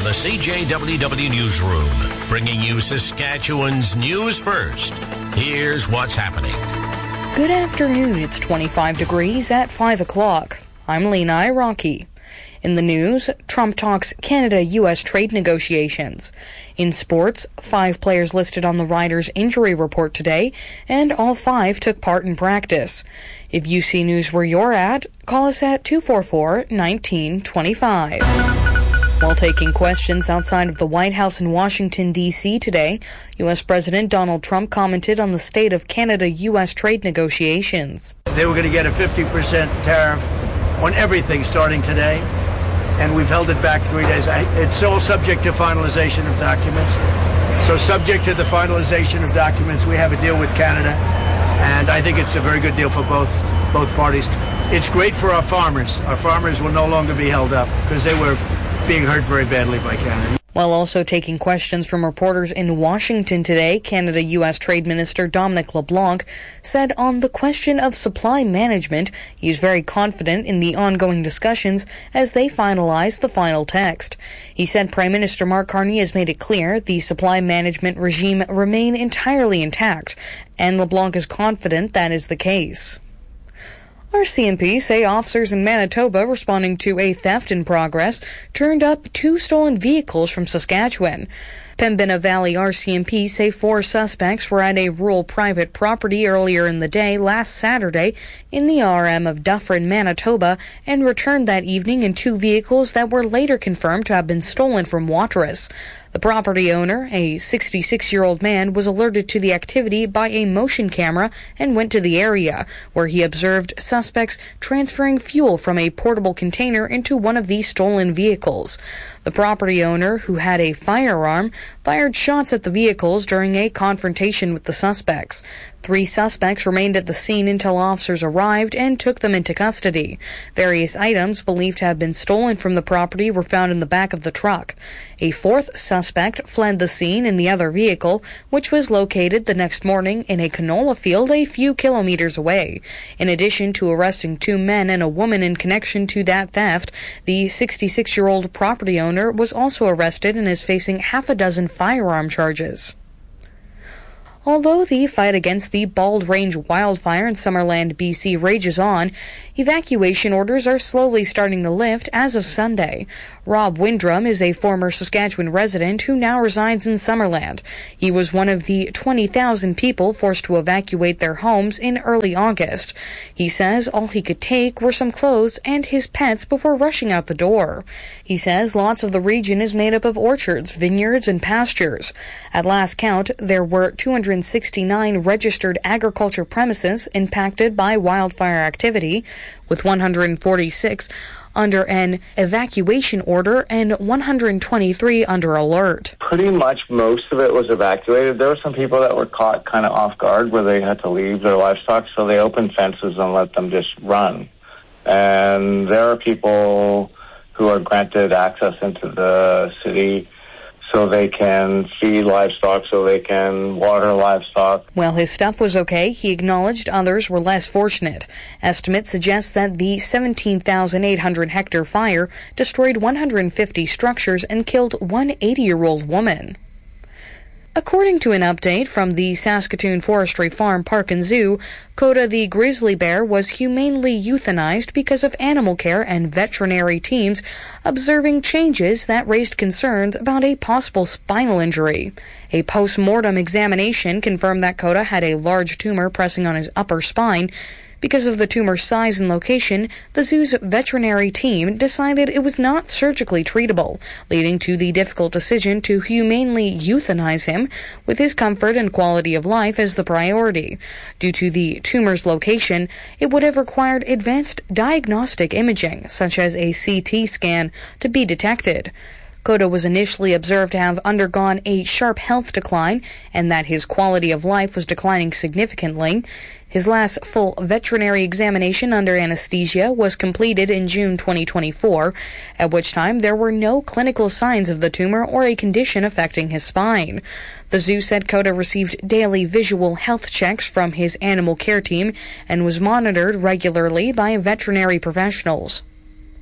the CJWW Newsroom, bringing you Saskatchewan's news first. Here's what's happening. Good afternoon. It's 25 degrees at 5 o'clock. I'm Lena Iraqi. In the news, Trump talks Canada-U.S. trade negotiations. In sports, 5 players listed on the Riders' injury report today, and all 5 took part in practice. If you see news where you're at, call us at 244-1925. While taking questions outside of the White House in Washington, D.C. today, U.S. President Donald Trump commented on the state of Canada-U.S. trade negotiations. They were going to get a 50% tariff on everything starting today, and we've held it back 3 days. It's all subject to finalization of documents. So subject to the finalization of documents, we have a deal with Canada, and I think it's a very good deal for both parties. It's great for our farmers. Our farmers will no longer be held up because they were being hurt very badly by Canada. While also taking questions from reporters in Washington today, Canada-U.S. Trade Minister Dominic LeBlanc said on the question of supply management, he's very confident in the ongoing discussions as they finalize the final text. He said Prime Minister Mark Carney has made it clear the supply management regime remain entirely intact, and LeBlanc is confident that is the case. RCMP say officers in Manitoba responding to a theft in progress turned up 2 stolen vehicles from Saskatchewan. Pembina Valley RCMP say 4 suspects were at a rural private property earlier in the day last Saturday in the RM of Dufferin, Manitoba, and returned that evening in 2 vehicles that were later confirmed to have been stolen from Waterous. The property owner, a 66-year-old man, was alerted to the activity by a motion camera and went to the area, where he observed suspects transferring fuel from a portable container into one of these stolen vehicles. The property owner, who had a firearm, fired shots at the vehicles during a confrontation with the suspects. 3 suspects remained at the scene until officers arrived and took them into custody. Various items believed to have been stolen from the property were found in the back of the truck. A 4th suspect fled the scene in the other vehicle, which was located the next morning in a canola field a few kilometers away. In addition to arresting 2 men and a woman in connection to that theft, the 66-year-old property owner was also arrested and is facing half a dozen firearm charges. Although the fight against the Bald Range wildfire in Summerland, BC rages on, evacuation orders are slowly starting to lift as of Sunday. Rob Windrum is a former Saskatchewan resident who now resides in Summerland. He was one of the 20,000 people forced to evacuate their homes in early August. He says all he could take were some clothes and his pets before rushing out the door. He says lots of the region is made up of orchards, vineyards, and pastures. At last count, there were 269 registered agriculture premises impacted by wildfire activity, with 146 under an evacuation order and 123 under alert. Pretty much most of it was evacuated. There were some people that were caught kind of off guard where they had to leave their livestock, so they opened fences and let them just run. And there are people who are granted access into the city so they can feed livestock, so they can water livestock. While his stuff was okay, he acknowledged others were less fortunate. Estimates suggest that the 17,800-hectare fire destroyed 150 structures and killed one 80-year-old woman. According to an update from the Saskatoon Forestry Farm Park and Zoo, Coda the grizzly bear was humanely euthanized because of animal care and veterinary teams observing changes that raised concerns about a possible spinal injury. A post-mortem examination confirmed that Coda had a large tumor pressing on his upper spine. Because of the tumor's size and location, the zoo's veterinary team decided it was not surgically treatable, leading to the difficult decision to humanely euthanize him, with his comfort and quality of life as the priority. Due to the tumor's location, it would have required advanced diagnostic imaging, such as a CT scan, to be detected. Coda was initially observed to have undergone a sharp health decline and that his quality of life was declining significantly. His last full veterinary examination under anesthesia was completed in June 2024, at which time there were no clinical signs of the tumor or a condition affecting his spine. The zoo said Coda received daily visual health checks from his animal care team and was monitored regularly by veterinary professionals.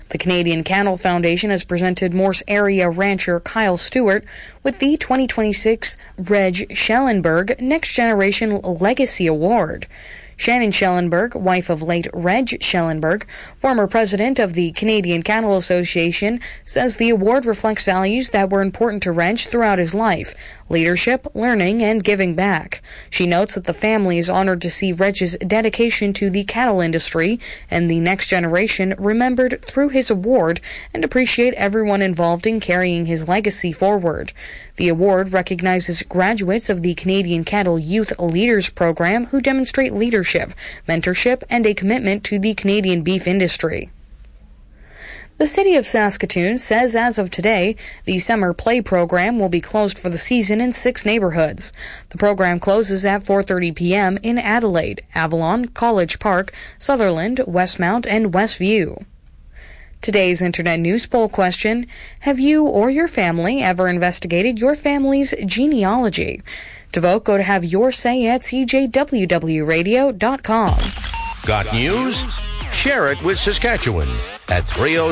The Canadian Cattle Foundation has presented Morse area rancher Kyle Stewart with the 2026 Reg Schellenberg Next Generation Legacy Award. Shannon Schellenberg, wife of late Reg Schellenberg, former president of the Canadian Cattle Association, says the award reflects values that were important to Reg throughout his life: leadership, learning, and giving back. She notes that the family is honored to see Reg's dedication to the cattle industry and the next generation remembered through his award, and appreciate everyone involved in carrying his legacy forward. The award recognizes graduates of the Canadian Cattle Youth Leaders Program who demonstrate leadership, mentorship, and a commitment to the Canadian beef industry. The City of Saskatoon says as of today, the summer play program will be closed for the season in 6 neighborhoods. The program closes at 4:30 p.m. in Adelaide, Avalon, College Park, Sutherland, Westmount, and Westview. Today's Internet News Poll question: have you or your family ever investigated your family's genealogy? To vote, go to have your say at cjwwradio.com. Got news? Share it with Saskatchewan at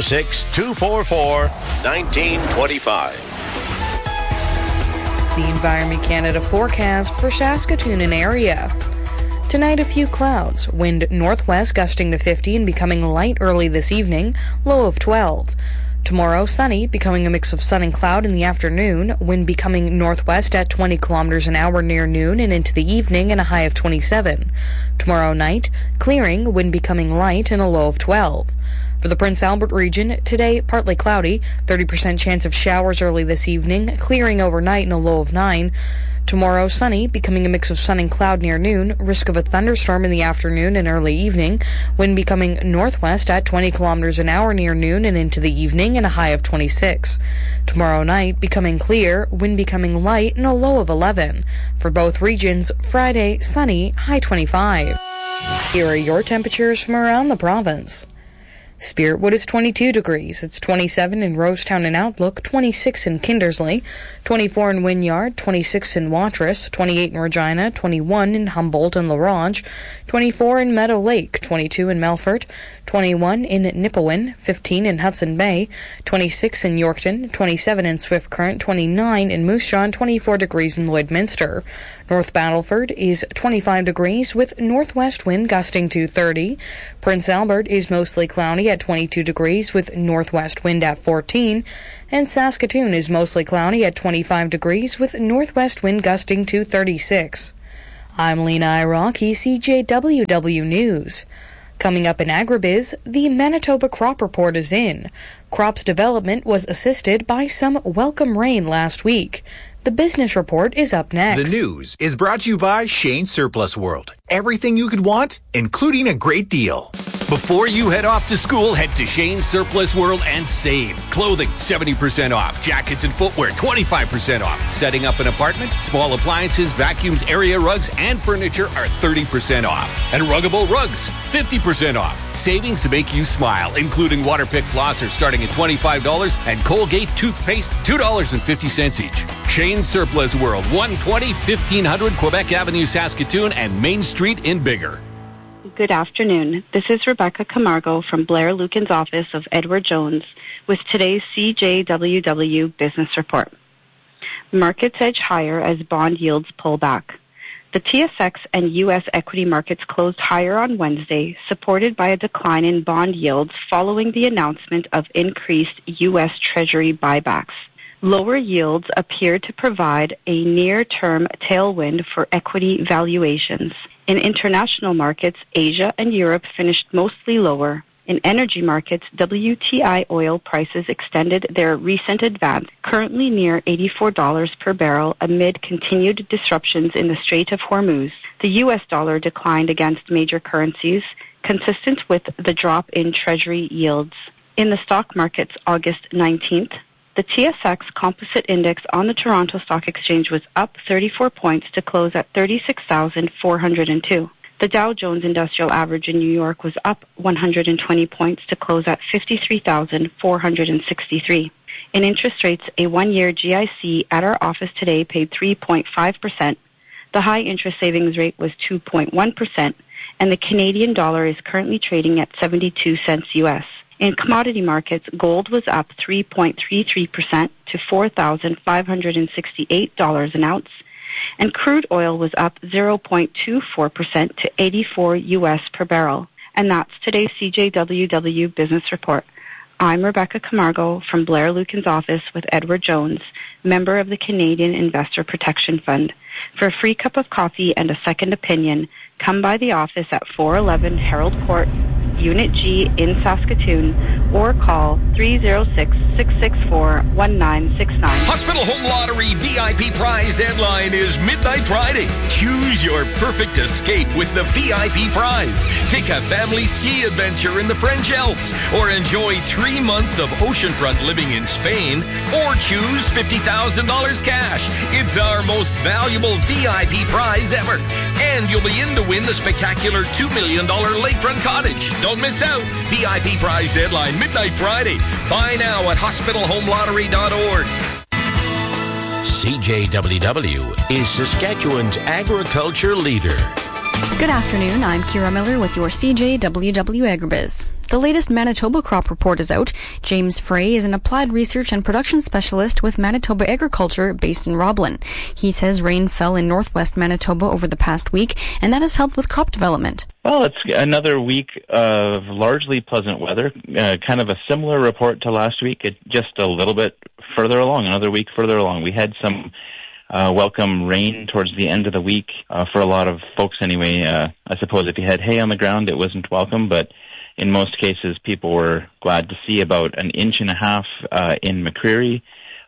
306-244-1925. The Environment Canada forecast for Saskatoon and area. Tonight, a few clouds. Wind northwest gusting to 50 and becoming light early this evening, low of 12. Tomorrow, sunny, becoming a mix of sun and cloud in the afternoon, wind becoming northwest at 20 kilometers an hour near noon and into the evening, and a high of 27. Tomorrow night, clearing, wind becoming light and a low of 12. For the Prince Albert region, today partly cloudy, 30% chance of showers early this evening, clearing overnight and a low of 9. Tomorrow, sunny, becoming a mix of sun and cloud near noon, risk of a thunderstorm in the afternoon and early evening, wind becoming northwest at 20 kilometers an hour near noon and into the evening, and a high of 26. Tomorrow night, becoming clear, wind becoming light and a low of 11. For both regions, Friday, sunny, high 25. Here are your temperatures from around the province. Spiritwood is 22 degrees. It's 27 in Rosetown and Outlook, 26 in Kindersley, 24 in Wynyard, 26 in Watrous, 28 in Regina, 21 in Humboldt and La Ronge, 24 in Meadow Lake, 22 in Melfort, 21 in Nipawin, 15 in Hudson Bay, 26 in Yorkton, 27 in Swift Current, 29 in Moose Jaw, and 24 degrees in Lloydminster. North Battleford is 25 degrees with northwest wind gusting to 30. Prince Albert is mostly cloudy at 22 degrees with northwest wind at 14. And Saskatoon is mostly cloudy at 25 degrees with northwest wind gusting to 36. I'm Lena Iraqi, CJWW News. Coming up in Agribiz, the Manitoba Crop Report is in. Crops development was assisted by some welcome rain last week. The business report is up next. The news is brought to you by Shane Surplus World. Everything you could want, including a great deal. Before you head off to school, head to Shane Surplus World and save. Clothing, 70% off. Jackets and footwear, 25% off. Setting up an apartment, small appliances, vacuums, area rugs, and furniture are 30% off. And Ruggable Rugs, 50% off. Savings to make you smile, including Waterpik flossers starting at $25 and Colgate toothpaste, $2.50 each. Shane Surplus World, 120 1500 Quebec Avenue, Saskatoon, and Main Street in Bigger. Good afternoon. This is Rebecca Camargo from Blair Lucan's office of Edward Jones with today's CJWW Business Report. Markets edge higher as bond yields pull back. The TSX and U.S. equity markets closed higher on Wednesday, supported by a decline in bond yields following the announcement of increased U.S. Treasury buybacks. Lower yields appear to provide a near-term tailwind for equity valuations. In international markets, Asia and Europe finished mostly lower. In energy markets, WTI oil prices extended their recent advance, currently near $84 per barrel amid continued disruptions in the Strait of Hormuz. The U.S. dollar declined against major currencies, consistent with the drop in Treasury yields. In the stock markets, August 19th, the TSX Composite Index on the Toronto Stock Exchange was up 34 points to close at 36,402. The Dow Jones Industrial Average in New York was up 120 points to close at 53,463. In interest rates, a one-year GIC at our office today paid 3.5%. The high interest savings rate was 2.1%, and the Canadian dollar is currently trading at 72 cents U.S. In commodity markets, gold was up 3.33% to $4,568 an ounce, and crude oil was up 0.24% to 84 U.S. per barrel. And that's today's CJWW Business Report. I'm Rebecca Camargo from Blair Lucan's office with Edward Jones, member of the Canadian Investor Protection Fund. For a free cup of coffee and a second opinion, come by the office at 411 Harold Court, Unit G in Saskatoon, or call 306-664-1969. Hospital Home Lottery VIP prize deadline is midnight Friday. Choose your perfect escape with the VIP prize. Take a family ski adventure in the French Alps, or enjoy 3 months of oceanfront living in Spain, or choose $50,000 cash. It's our most valuable VIP prize ever. And you'll be in to win the spectacular $2 million lakefront cottage. Don't miss out. VIP prize deadline, midnight Friday. Buy now at hospitalhomelottery.org. CJWW is Saskatchewan's agriculture leader. Good afternoon, I'm Kira Miller with your CJWW Agribiz. The latest Manitoba crop report is out. James Frey is an applied research and production specialist with Manitoba Agriculture based in Roblin. He says rain fell in northwest Manitoba over the past week, and that has helped with crop development. Well, it's another week of largely pleasant weather, kind of a similar report to last week, just a little bit further along, another week further along. We had some welcome rain towards the end of the week for a lot of folks anyway. I suppose if you had hay on the ground, it wasn't welcome, but in most cases, people were glad to see about 1.5 inches in McCreary,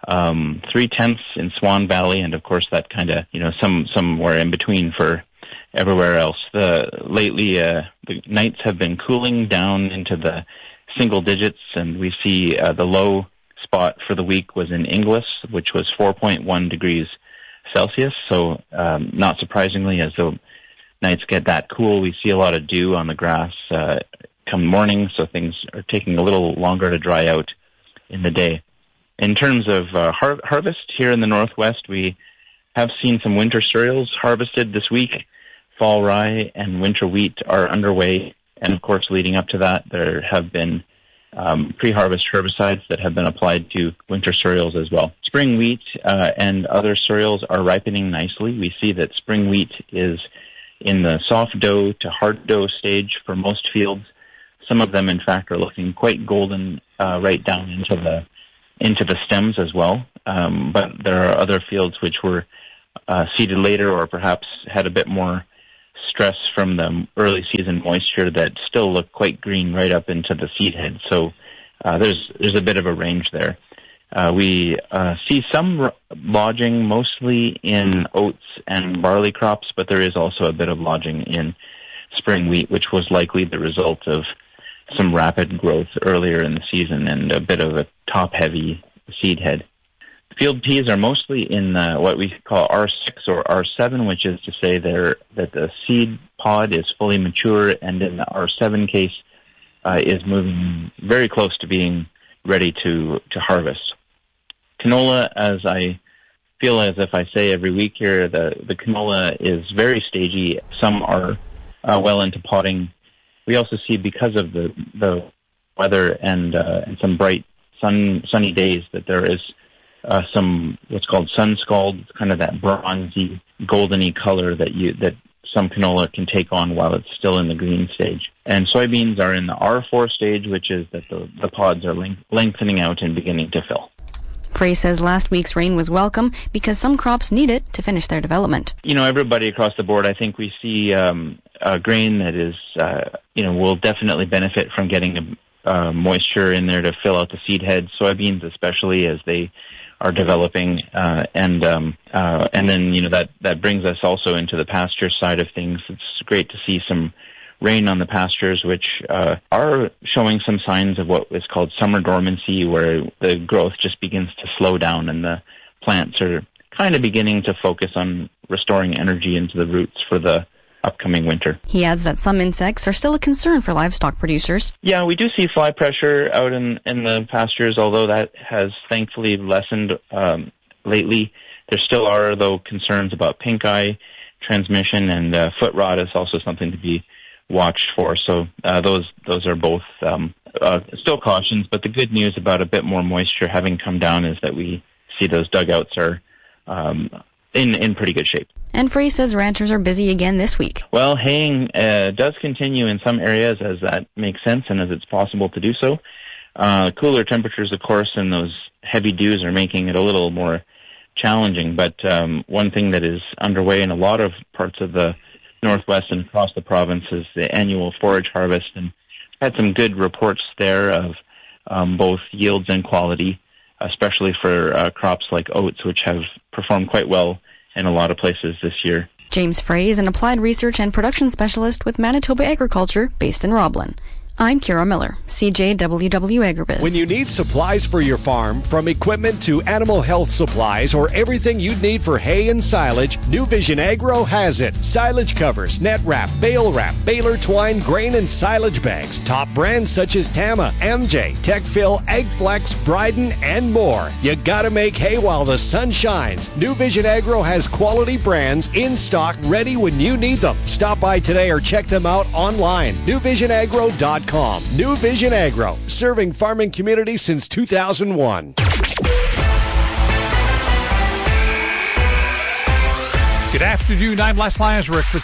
0.3 in Swan Valley, and of course that kind of, somewhere in between for everywhere else. Lately, the nights have been cooling down into the single digits, and we see the low spot for the week was in Inglis, which was 4.1 degrees Celsius. So not surprisingly, as the nights get that cool, we see a lot of dew on the grass come morning, so things are taking a little longer to dry out in the day. In terms of harvest here in the Northwest, we have seen some winter cereals harvested this week. Fall rye and winter wheat are underway, and of course leading up to that, there have been pre-harvest herbicides that have been applied to winter cereals as well. Spring wheat and other cereals are ripening nicely. We see that spring wheat is in the soft dough to hard dough stage for most fields. Some of them, in fact, are looking quite golden right down into the stems as well. But there are other fields which were seeded later, or perhaps had a bit more stress from the early season moisture that still look quite green right up into the seed head. So there's a bit of a range there. We see some lodging, mostly in oats and barley crops, but there is also a bit of lodging in spring wheat, which was likely the result of some rapid growth earlier in the season and a bit of a top-heavy seed head. Field peas are mostly in what we call R6 or R7, which is to say that the seed pod is fully mature, and in the R7 case is moving very close to being ready to harvest. Canola, as I feel as if I say every week here, the canola is very stagey. Some are well into potting. We also see, because of the weather and some bright sunny days, that there is some what's called sun scald. It's kind of that bronzy, goldeny color that some canola can take on while it's still in the green stage. And soybeans are in the R4 stage, which is that the pods are lengthening out and beginning to fill. Frey says last week's rain was welcome because some crops need it to finish their development. Everybody across the board, I think we see a grain that is, will definitely benefit from getting moisture in there to fill out the seed heads. Soybeans, especially as they are developing, and then that brings us also into the pasture side of things. It's great to see some rain on the pastures, which are showing some signs of what is called summer dormancy, where the growth just begins to slow down and the plants are kind of beginning to focus on restoring energy into the roots for the upcoming winter. He adds that some insects are still a concern for livestock producers. Yeah, we do see fly pressure out in the pastures, although that has thankfully lessened lately. There still are, though, concerns about pink eye transmission, and foot rot is also something to be watched for. So those are both still cautions, but the good news about a bit more moisture having come down is that we see those dugouts are in pretty good shape. And Frey says ranchers are busy again this week. Well, haying does continue in some areas as that makes sense and as it's possible to do so. Cooler temperatures, of course, and those heavy dews are making it a little more challenging. But one thing that is underway in a lot of parts of the Northwest and across the province is the annual forage harvest. And had some good reports there of both yields and quality, especially for crops like oats, which have performed quite well in a lot of places this year. James Frey is an applied research and production specialist with Manitoba Agriculture based in Roblin. I'm Kira Miller, CJWW Agribiz. When you need supplies for your farm, from equipment to animal health supplies or everything you'd need for hay and silage, New Vision Agro has it. Silage covers, net wrap, bale wrap, baler twine, grain and silage bags. Top brands such as Tama, MJ, TechFill, AgFlex, Bryden, and more. You gotta make hay while the sun shines. New Vision Agro has quality brands in stock ready when you need them. Stop by today or check them out online. NewVisionAgro.com. New Vision Agro, serving farming communities since 2001. Good afternoon. I'm Les Lyons-Rick with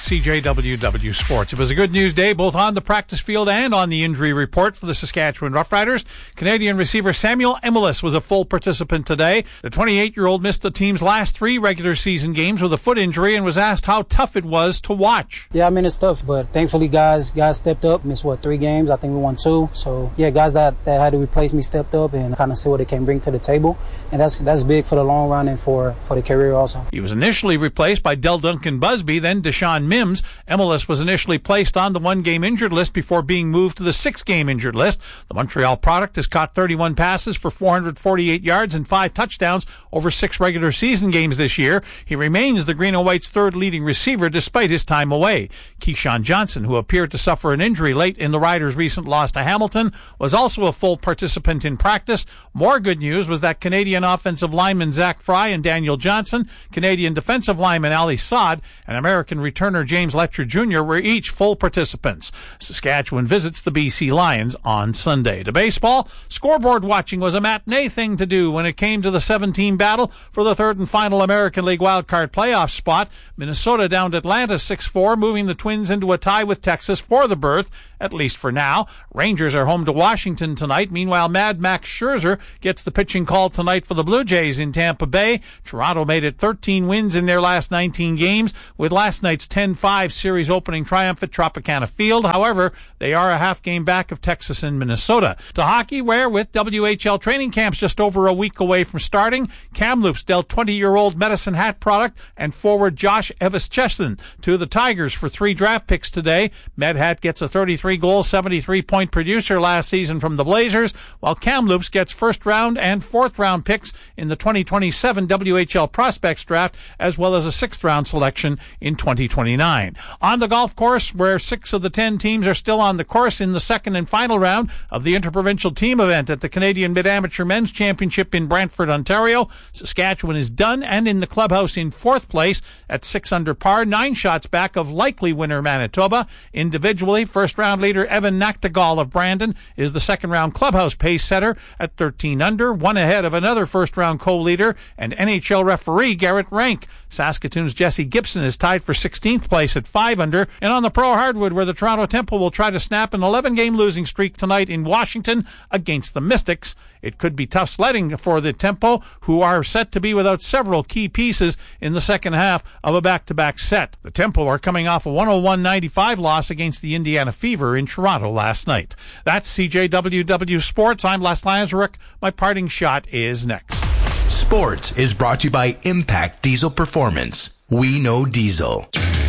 CJWW Sports. It was a good news day, both on the practice field and on the injury report for the Saskatchewan Roughriders. Canadian receiver Samuel Emilus was a full participant today. The 28-year-old missed the team's last 3 regular season games with a foot injury and was asked how tough it was to watch. Yeah, I mean, it's tough, but thankfully guys stepped up. Missed, 3 games? I think we won 2. So, yeah, guys that had to replace me stepped up and kind of see what they can bring to the table. And that's big for the long run and for the career also. He was initially replaced by Del Duncan Busby, then Deshaun Mims. Emilus was initially placed on the 1-game injured list before being moved to the 6-game injured list. The Montreal product has caught 31 passes for 448 yards and 5 touchdowns over 6 regular season games this year. He remains the Green and White's 3rd leading receiver despite his time away. Keyshawn Johnson, who appeared to suffer an injury late in the Riders' recent loss to Hamilton, was also a full participant in practice. More good news was that Canadian offensive lineman Zach Fry and Daniel Johnson, Canadian defensive lineman Ali Saad, and American returner James Letcher Jr. were each full participants. Saskatchewan visits the BC Lions on Sunday. To baseball, scoreboard watching was a matinee thing to do when it came to the 7-team battle for the 3rd and final American League wildcard playoff spot. Minnesota downed Atlanta 6-4, moving the Twins into a tie with Texas for the berth, at least for now. Rangers are home to Washington tonight. Meanwhile, Mad Max Scherzer gets the pitching call tonight for the Blue Jays in Tampa Bay. Toronto made it 13 wins in their last 19 games with last night's 10-5 series opening triumph at Tropicana Field. However, they are a half game back of Texas and Minnesota. To hockey, where with WHL training camps just over a week away from starting, Kamloops dealt 20-year-old Medicine Hat product and forward Josh Evans-Chesson to the Tigers for 3 draft picks today. Medhat gets a 33-goal, 73-point producer last season from the Blazers, while Kamloops gets 1st-round and 4th-round picks in the 2027 WHL Prospects Draft, as well as a 6th-round selection in 2029. On the golf course, where 6 of the 10 teams are still on the course in the 2nd and final round of the Interprovincial Team event at the Canadian Mid-Amateur Men's Championship in Brantford, Ontario, Saskatchewan is done and in the clubhouse in 4th place at 6 under par, 9 shots back of likely winner Manitoba. Individually, 1st-round leader Evan Nachtigal of Brandon is the 2nd-round clubhouse pace setter at 13 under, 1 ahead of another 1st-round co-leader and NHL referee Garrett Rank. Saskatoon's Jesse Gibson is tied for 16th place at 5 under. And on the pro hardwood, where the Toronto Temple will try to snap an 11-game losing streak tonight in Washington against the Mystics, it could be tough sledding for the Tempo, who are set to be without several key pieces in the second half of a back-to-back set. The Tempo are coming off a 101-95 loss against the Indiana Fever in Toronto last night. That's CJWW Sports. I'm Les Lyons-Rick. My parting shot is next. Sports is brought to you by Impact Diesel Performance. We know diesel.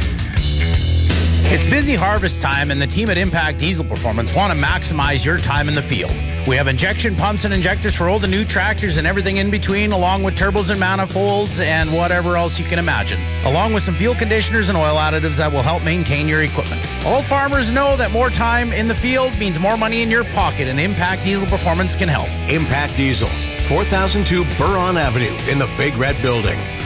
It's busy harvest time, and the team at Impact Diesel Performance want to maximize your time in the field. We have injection pumps and injectors for old and new tractors and everything in between, along with turbos and manifolds and whatever else you can imagine, along with some fuel conditioners and oil additives that will help maintain your equipment. All farmers know that more time in the field means more money in your pocket, and Impact Diesel Performance can help. Impact Diesel, 4002 Buron Avenue in the Big Red Building.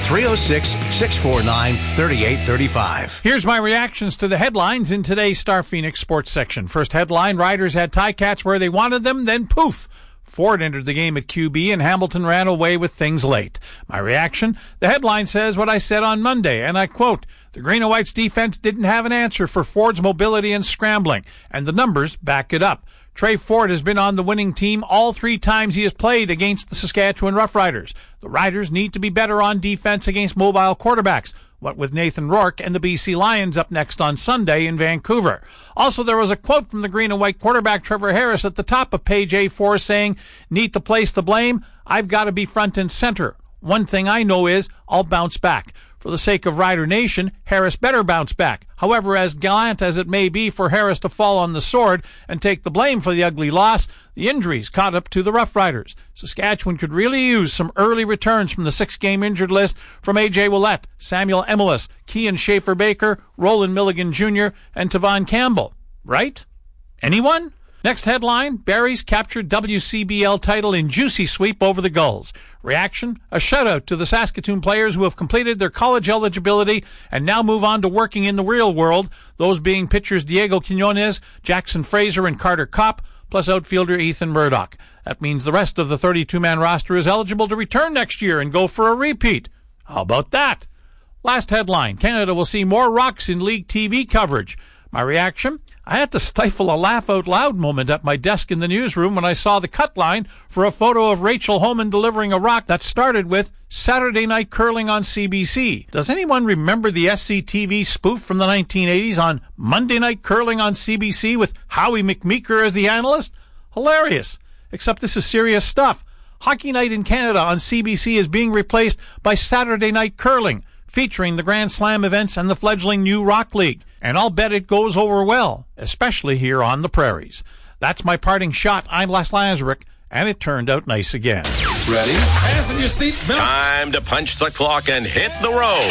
306-649-3835. Here's my reactions to the headlines in today's Star Phoenix sports section. First headline, Riders had Ticats where they wanted them, then poof. Ford entered the game at QB and Hamilton ran away with things late. My reaction, the headline says what I said on Monday, and I quote, the Green and White's defense didn't have an answer for Ford's mobility and scrambling, and the numbers back it up. Trey Ford has been on the winning team all 3 times he has played against the Saskatchewan Roughriders. The Riders need to be better on defense against mobile quarterbacks. What with Nathan Rourke and the BC Lions up next on Sunday in Vancouver. Also, there was a quote from the Green and White quarterback Trevor Harris at the top of page A4 saying, need to place the blame? I've got to be front and center. One thing I know is I'll bounce back. For the sake of Rider Nation, Harris better bounce back. However, as gallant as it may be for Harris to fall on the sword and take the blame for the ugly loss, the injuries caught up to the Rough Riders. Saskatchewan could really use some early returns from the 6-game injured list from A.J. Ouellette, Samuel Emelis, Kean Schaefer-Baker, Roland Milligan Jr., and Tavon Campbell. Right? Anyone? Next headline, Barry's captured WCBL title in juicy sweep over the Gulls. Reaction, a shutout to the Saskatoon players who have completed their college eligibility and now move on to working in the real world, those being pitchers Diego Quinones, Jackson Fraser, and Carter Kopp, plus outfielder Ethan Murdoch. That means the rest of the 32-man roster is eligible to return next year and go for a repeat. How about that? Last headline, Canada will see more Rocks in league TV coverage. My reaction? I had to stifle a laugh out loud moment at my desk in the newsroom when I saw the cut line for a photo of Rachel Homan delivering a rock that started with Saturday Night Curling on CBC. Does anyone remember the SCTV spoof from the 1980s on Monday Night Curling on CBC with Howie McMeeker as the analyst? Hilarious. Except this is serious stuff. Hockey Night in Canada on CBC is being replaced by Saturday Night Curling, featuring the Grand Slam events and the fledgling new Rock League. And I'll bet it goes over well, especially here on the prairies. That's my parting shot. I'm Les Lazaruk, and it turned out nice again. Ready? Fasten your seatbelt. Time to punch the clock and hit the road.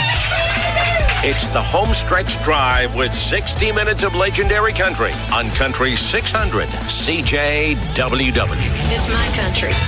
It's the home stretch drive with 60 minutes of legendary country on Country 600 CJWW. It's my country.